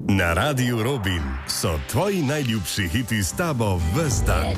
Na Radiu Robin so tvoji najljubši hiti s tabo ves dan.